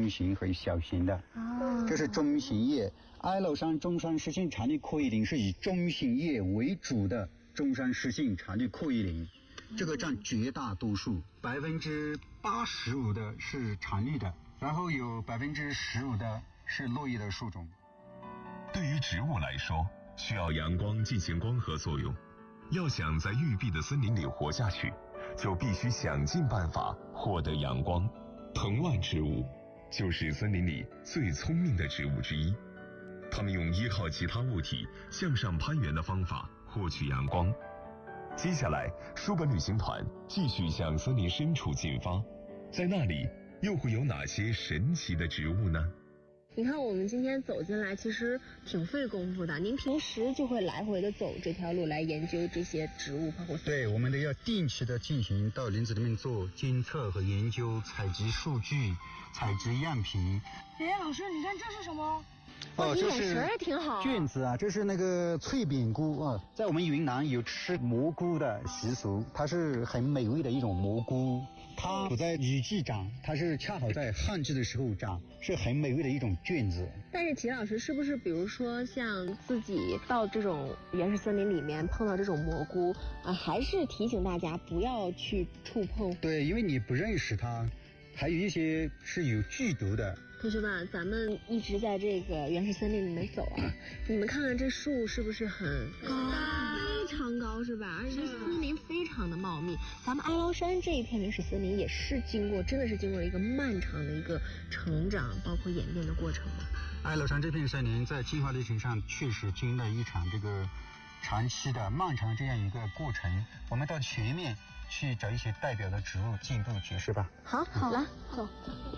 中型和小型的。这是中型叶。哀牢山中山湿性常绿阔叶林是以中型叶为主的中山湿性常绿阔叶林，这个占绝大多数，85%的是常绿的，然后有15%的是落叶的树种。 对于植物来说，需要阳光进行光合作用，要想在郁闭的森林里活下去，就必须想尽办法获得阳光。藤蔓植物就是森林里最聪明的植物之一，它们用依靠其他物体向上攀援的方法获取阳光。接下来，书本旅行团继续向森林深处进发，在那里又会有哪些神奇的植物呢？ 你看我们今天走进来其实挺费功夫的，您平时就会来回的走这条路来研究这些植物包括。 对，我们都要定期的进行到林子里面做监测和研究，采集数据，采集样品。 老师你看这是什么？ 这是眼神也挺好。 卷子啊，这是那个脆扁菇啊，在我们云南有吃蘑菇的习俗，它是很美味的一种蘑菇。它不在雨季长，它是恰好在旱季的时候长，是很美味的一种卷子。 但是齐老师是不是比如说像自己到这种原始森林里面碰到这种蘑菇还是提醒大家不要去触碰？ 对，因为你不认识它，还有一些是有剧毒的。 同学们，咱们一直在这个原始森林里面走啊，你们看看这树是不是很高？非常高是吧？而且这森林非常的茂密。咱们哀牢山这一片原始森林也是真的是经过了一个漫长的一个成长，包括演变的过程的。 哀牢山这片森林在进化历程上确实经历了一场这个长期的漫长的这样一个过程。我们到前面去找一些代表的植物进一步解释吧。 好，来走。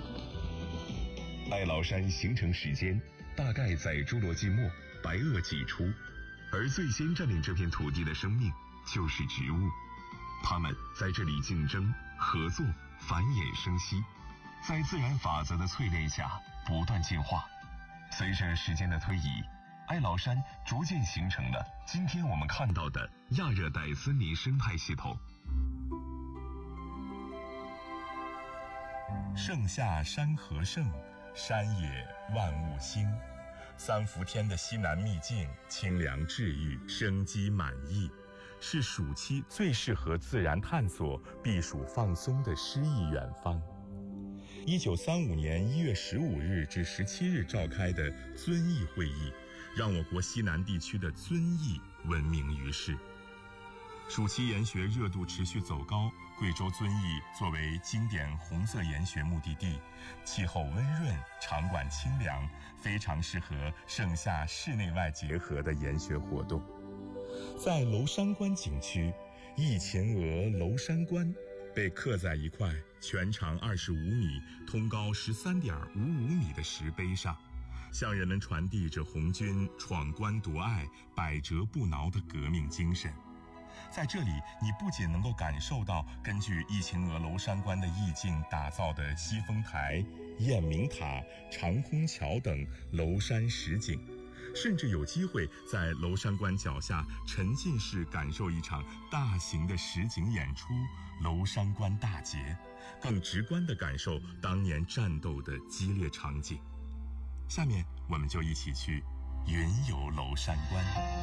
哀牢山形成时间大概在侏罗纪末白垩纪初，而最先占领这片土地的生命就是植物，它们在这里竞争、合作、繁衍生息，在自然法则的淬炼下不断进化。随着时间的推移，哀牢山逐渐形成了今天我们看到的亚热带森林生态系统。 盛夏山河盛，山野万物兴。三伏天的西南秘境，清凉治愈，生机满溢，是暑期最适合自然探索、避暑放松的诗意远方。1935年1月15日至17日召开的遵义会议，让我国西南地区的遵义闻名于世。暑期研学热度持续走高，贵州遵义作为经典红色研学目的地，气候温润，场馆清凉，非常适合盛夏室内外结合的研学活动。在娄山关景区，忆秦娥娄山关被刻在一块全长25米、通高13.55米的石碑上，向人们传递着红军闯关夺隘、百折不挠的革命精神。在这里，你不仅能够感受到根据忆秦娥娄山关的意境打造的西峰台、雁鸣塔、长虹桥等娄山实景，甚至有机会在娄山关脚下沉浸式感受一场大型的实景演出——娄山关大捷，更直观地感受当年战斗的激烈场景。下面我们就一起去云游娄山关。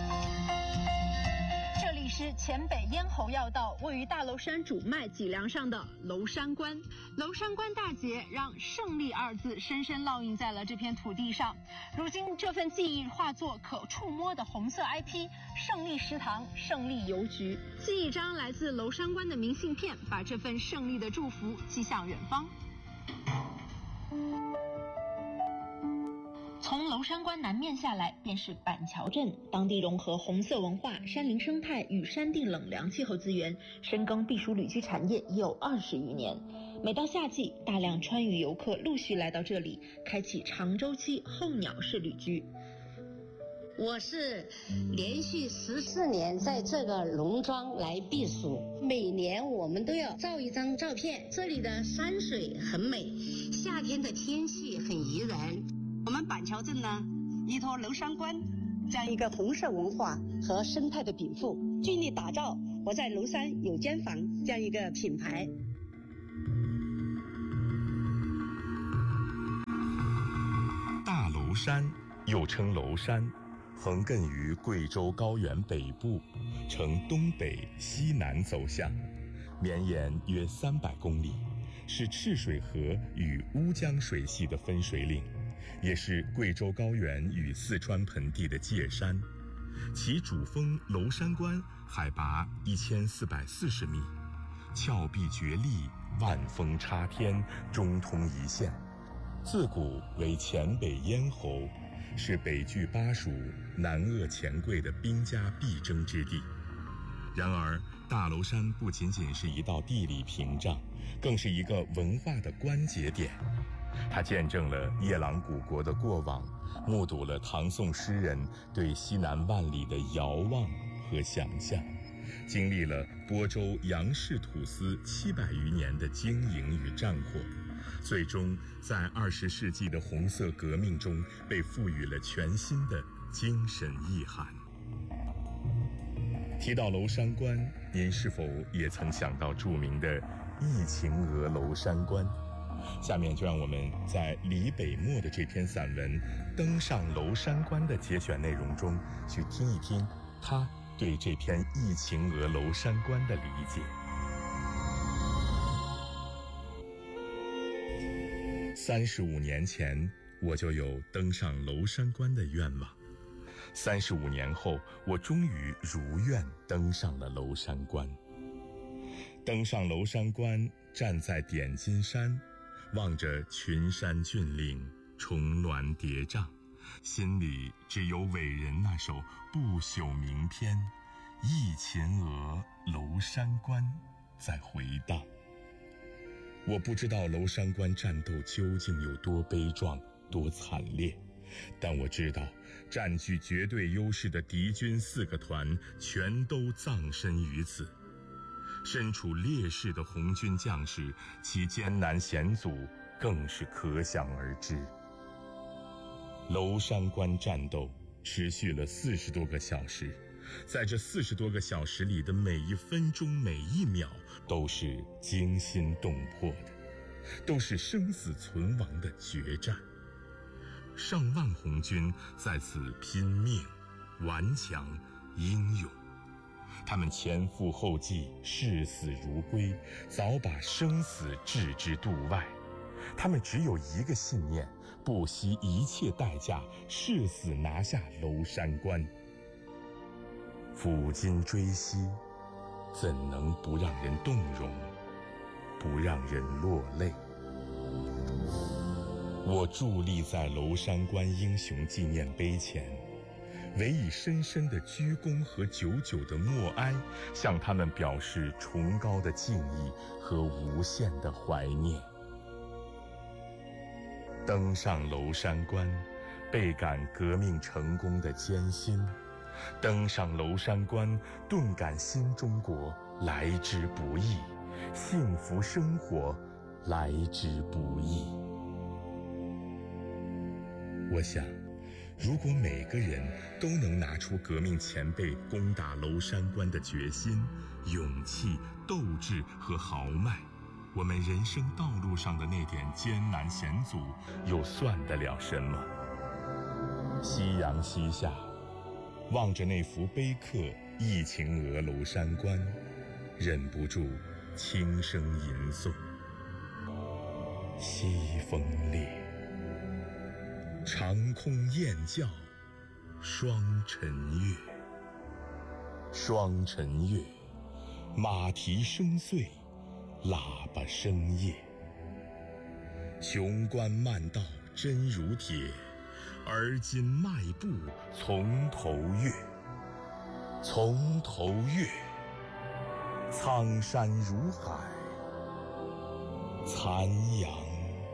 这里是黔北咽喉要道，位于大娄山主脉脊梁上的娄山关。娄山关大捷让胜利二字深深烙印在了这片土地上。如今这份记忆化作可触摸的红色 IP， 胜利食堂、胜利邮局，寄一张来自娄山关的明信片，把这份胜利的祝福寄向远方。从娄山关南面下来便是板桥镇，当地融合红色文化、山林生态与山地冷凉气候资源，深耕避暑旅居产业已有20余年。每到夏季，大量川渝游客陆续来到这里，开启长周期候鸟式旅居。 我是连续14年在这个农庄来避暑，每年我们都要照一张照片。这里的山水很美，夏天的天气很宜人。 我们板桥镇呢，依托娄山关这样一个红色文化和生态的禀赋，尽力打造我在娄山有间房这样一个品牌。 山又称娄山，横亘于贵州高原北部，呈东北西南走向，绵延约300公里，是赤水河与乌江水系的分水岭，也是贵州高原与四川盆地的界山。其主峰娄山关海拔1440米，峭壁绝壁，万峰插天，中通一线，自古为黔北咽喉，是北拒巴蜀、南扼黔桂的兵家必争之地。然而，大娄山不仅仅是一道地理屏障，更是一个文化的关节点。它见证了夜郎古国的过往，目睹了唐宋诗人对西南万里的遥望和想象，经历了播州杨氏土司700余年的经营与战火，最终在20世纪的红色革命中被赋予了全新的精神意涵。提到娄山关，您是否也曾想到著名的忆秦娥娄山关？下面就让我们在李北漠的这篇散文《登上娄山关》的节选内容中，去听一听他对这篇忆秦娥娄山关的理解。35年前，我就有登上娄山关的愿望。35年后，我终于如愿登上了娄山关。登上娄山关，站在点金山，望着群山峻岭，重峦叠嶂，心里只有伟人那首不朽名篇《忆秦娥娄山关》在回荡。我不知道娄山关战斗究竟有多悲壮，多惨烈，但我知道占据绝对优势的敌军4个团全都葬身于此。身处劣势的红军将士，其艰难险阻更是可想而知。娄山关战斗持续了40多个小时，在这40多个小时里的每一分钟每一秒都是惊心动魄的，都是生死存亡的决战。上万红军在此拼命、顽强、英勇，他们前赴后继，视死如归，早把生死置之度外。他们只有一个信念，不惜一切代价，誓死拿下娄山关。抚今追昔，怎能不让人动容，不让人落泪？我伫立在娄山关英雄纪念碑前，唯以深深的鞠躬和久久的默哀，向他们表示崇高的敬意和无限的怀念。登上娄山关，倍感革命成功的艰辛；登上娄山关，顿感新中国来之不易，幸福生活来之不易。我想，如果每个人都能拿出革命前辈攻打娄山关的决心、勇气、斗志和豪迈，我们人生道路上的那点艰难险阻又算得了什么？夕阳西下，望着那幅碑刻《忆秦娥娄山关》，忍不住轻声吟诵：西风烈，长空雁叫，双晨月。双晨月，马蹄声碎，喇叭声夜。雄关漫道真如铁，而今迈步从头越。从头越，苍山如海，残阳